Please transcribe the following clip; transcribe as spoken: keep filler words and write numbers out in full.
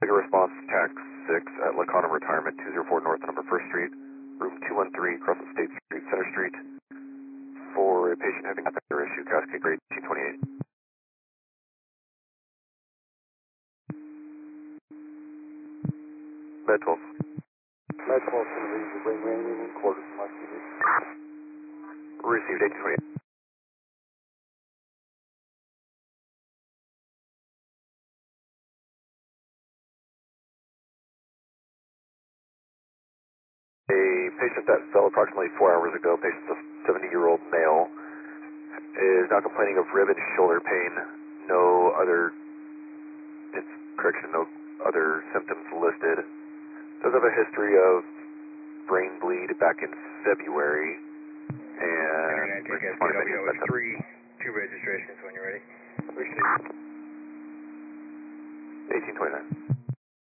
Take a response, tax six at Lacana Retirement, two oh four North, number first Street, room two one three, Crescent State Street, Center Street, for a patient having a catheter issue, Cascade grade T twenty-eight. Med twelve. Med twelve, ready to bring Randy in quarters from my T V. Received eighteen twenty-eight. A patient that fell approximately four hours ago, patient's a seventy-year-old male, is now complaining of rib and shoulder pain. No other, it's correction, no other symptoms listed. Does have a history of brain bleed back in February, and responded to W three, two registrations when you're ready. eighteen twenty-nine.